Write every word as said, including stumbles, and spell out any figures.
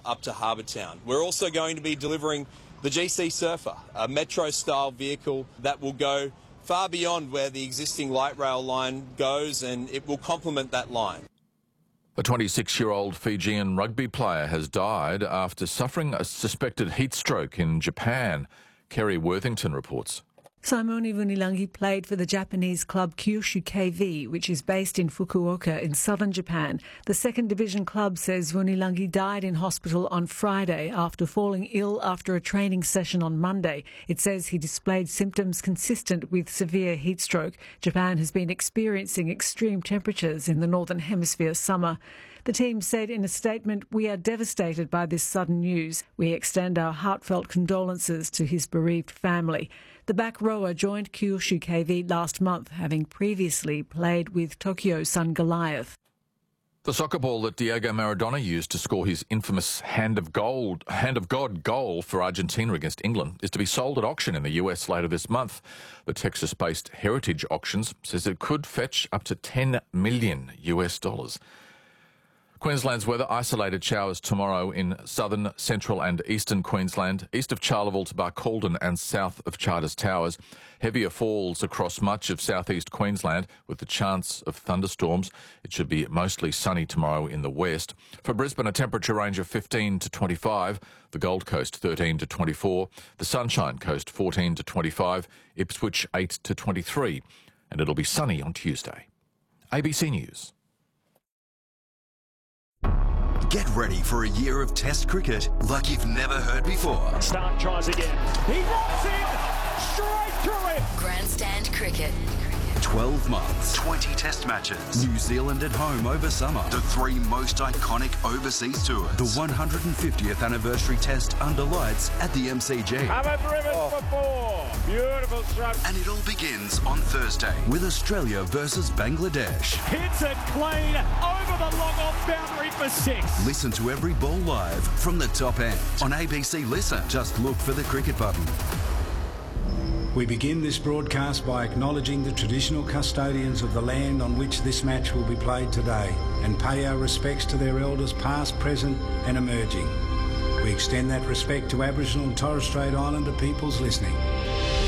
up to Harbour Town. We're also going to be delivering the G C Surfer, a metro-style vehicle that will go far beyond where the existing light rail line goes, and it will complement that line. A twenty-six-year-old Fijian rugby player has died after suffering a suspected heat stroke in Japan. Kerry Worthington reports. Simone Vunilangi played for the Japanese club Kyushu K V, which is based in Fukuoka in southern Japan. The second division club says Vunilangi died in hospital on Friday after falling ill after a training session on Monday. It says he displayed symptoms consistent with severe heat stroke. Japan has been experiencing extreme temperatures in the northern hemisphere summer. The team said in a statement, "We are devastated by this sudden news. We extend our heartfelt condolences to his bereaved family." The back rower joined Kyushu K V last month, having previously played with Tokyo Sun Goliath. The soccer ball that Diego Maradona used to score his infamous Hand of Gold, Hand of God goal for Argentina against England is to be sold at auction in the U S later this month. The Texas-based Heritage Auctions says it could fetch up to ten million U S dollars. Queensland's weather: isolated showers tomorrow in southern, central and eastern Queensland, east of Charleville to Barcaldine and south of Charters Towers. Heavier falls across much of southeast Queensland with the chance of thunderstorms. It should be mostly sunny tomorrow in the west. For Brisbane, a temperature range of fifteen to twenty-five, the Gold Coast thirteen to twenty-four, the Sunshine Coast fourteen to twenty-five, Ipswich eight to twenty-three, and it'll be sunny on Tuesday. A B C News. Get ready for a year of Test cricket like you've never heard before. Stark tries again. He walks in straight through it. Grandstand cricket. twelve months, twenty Test matches. New Zealand at home over summer. The three most iconic overseas tours. The one hundred fiftieth anniversary Test under lights at the M C G. Hammond Rivers oh. for four. Beautiful shot. And it all begins on Thursday with Australia versus Bangladesh. Hits it clean over the long-off boundary for six. Listen to every ball live from the top end on A B C Listen. Just look for the cricket button. We begin this broadcast by acknowledging the traditional custodians of the land on which this match will be played today and pay our respects to their elders past, present and emerging. We extend that respect to Aboriginal and Torres Strait Islander peoples listening.